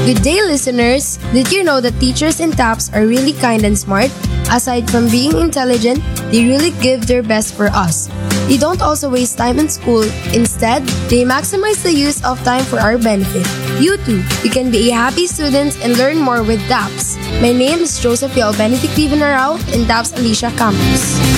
Good day, listeners! Did you know that teachers in TAPS are really kind and smart? Aside from being intelligent, they really give their best for us. They don't also waste time in school. Instead, they maximize the use of time for our benefit. You too, you can be a happy student and learn more with TAPS. My name is Josephine Benedict Vivanarao in TAPS Alicia Campus.